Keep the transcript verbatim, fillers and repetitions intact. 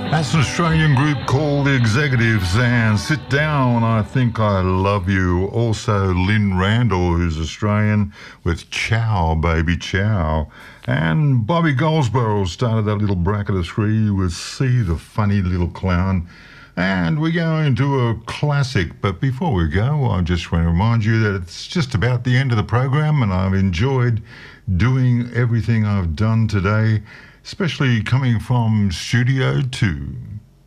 That's an Australian group called The Executives, and Sit Down, I Think I Love You. Also Lynn Randall, who's Australian, with Ciao Baby Ciao. And Bobby Goldsboro started that little bracket of three with See the Funny Little Clown. And we're going to a classic, but before we go, I just want to remind you that it's just about the end of the program, and I've enjoyed doing everything I've done today, especially coming from Studio two.